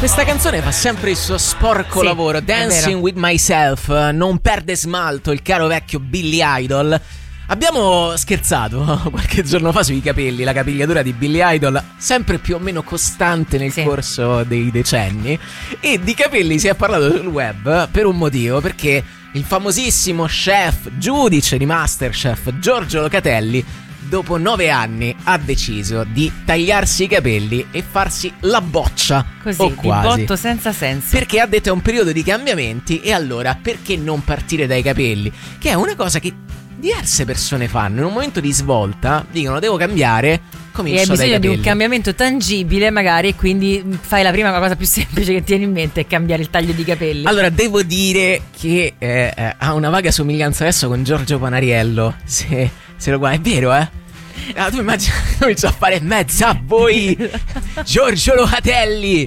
Questa canzone fa sempre il suo sporco lavoro. Dancing with Myself, non perde smalto il caro vecchio Billy Idol. Abbiamo scherzato qualche giorno fa sui capelli, la capigliatura di Billy Idol sempre più o meno costante nel corso dei decenni, e di capelli si è parlato sul web per un motivo, perché il famosissimo chef, giudice di Masterchef, Giorgio Locatelli, dopo 9 anni ha deciso di tagliarsi i capelli e farsi la boccia. Così, o di quasi. botto senza senso. Perché ha detto è un periodo di cambiamenti, e allora perché non partire dai capelli? Che è una cosa che diverse persone fanno. In un momento di svolta dicono devo cambiare, comincio dai capelli. E hai bisogno di un cambiamento tangibile magari, e quindi fai la prima cosa più semplice che ti viene in mente, è cambiare il taglio di capelli. Allora devo dire che ha una vaga somiglianza adesso con Giorgio Panariello, se lo guardi, è vero, Ah, tu immagini comincio a fare mezza a voi Giorgio Locatelli.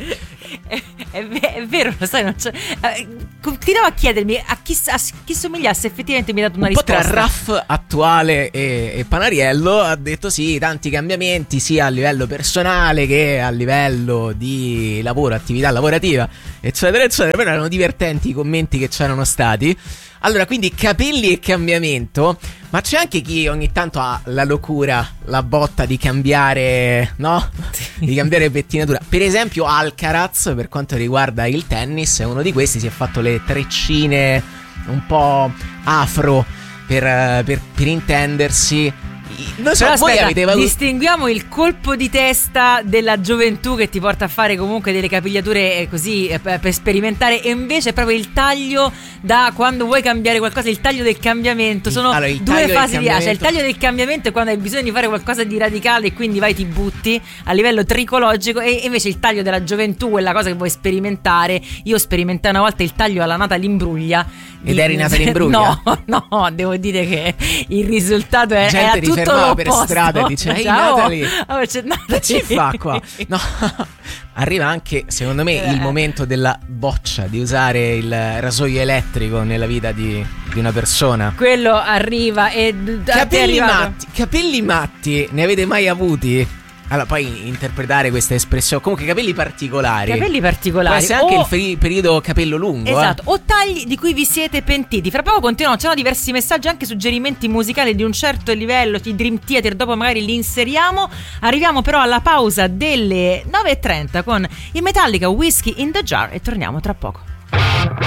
È vero, lo sai, non c'è. Continuavo a chiedermi a chi somigliasse, effettivamente mi ha dato una risposta. Un po' tra Raff attuale e Panariello. Ha detto sì, tanti cambiamenti sia a livello personale che a livello di lavoro, attività lavorativa, eccetera eccetera. Però erano divertenti i commenti che c'erano stati. Allora, quindi capelli e cambiamento. Ma c'è anche chi ogni tanto ha la locura, la botta di cambiare, no? Di cambiare pettinatura. Per esempio Alcaraz, per quanto riguarda il tennis, è uno di questi. Si è fatto le treccine un po' afro per intendersi. Non so, però voi aspetta, avete distinguiamo il colpo di testa della gioventù che ti porta a fare comunque delle capigliature così per sperimentare, e invece proprio il taglio da quando vuoi cambiare qualcosa, il taglio del cambiamento. Sono allora, due fasi di cioè il taglio del cambiamento è quando hai bisogno di fare qualcosa di radicale e quindi vai, ti butti a livello tricologico, e invece il taglio della gioventù, quella cosa che vuoi sperimentare. Io sperimentai una volta il taglio alla Natalie Imbruglia. Ed eri Natalie Imbruglia? No, devo dire che il risultato era tutto per strada e dice ehi Natalie, che ci fa qua? No, arriva anche secondo me il momento della boccia, di usare il rasoio elettrico nella vita di una persona. Quello arriva. E capelli matti ne avete mai avuti? Allora, poi interpretare questa espressione, comunque capelli particolari. Può essere anche il periodo capello lungo. Esatto, o tagli di cui vi siete pentiti. Fra poco continuano, c'erano diversi messaggi, anche suggerimenti musicali di un certo livello, di Dream Theater, dopo magari li inseriamo. Arriviamo però alla pausa delle 9:30 con i Metallica, Whiskey in the Jar, e torniamo tra poco.